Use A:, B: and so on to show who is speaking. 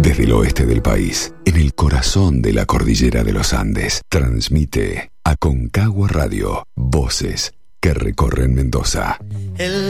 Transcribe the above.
A: Desde el oeste del país, en el corazón de la cordillera de los Andes, transmite Aconcagua Radio, voces que recorren Mendoza.